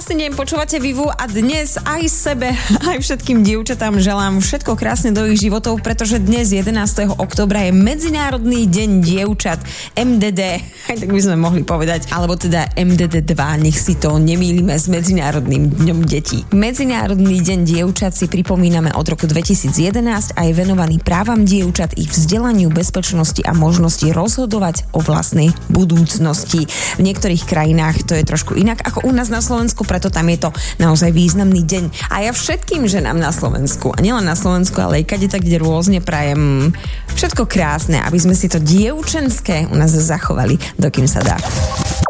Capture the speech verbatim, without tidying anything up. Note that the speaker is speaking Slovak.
Krásny deň, počúvate Vivu a dnes aj sebe, aj všetkým dievčatám želám všetko krásne do ich životov, pretože dnes jedenásteho októbra je Medzinárodný deň dievčat em dé dé, aj tak by sme mohli povedať, alebo teda em dé dé dva, nech si to nemýlime s Medzinárodným dňom detí. Medzinárodný deň dievčat si pripomíname od roku dvetisícjedenásť a je venovaný právam dievčat, ich vzdelaniu, bezpečnosti a možnosti rozhodovať o vlastnej budúcnosti. V niektorých krajinách to je trošku inak ako u nás na Slovensku, preto tam je to naozaj významný deň. A ja všetkým ženám na Slovensku, a nielen na Slovensku, ale aj kade tak, kde rôzne prajem všetko krásne, aby sme si to dievčenské u nás zachovali, dokým sa dá.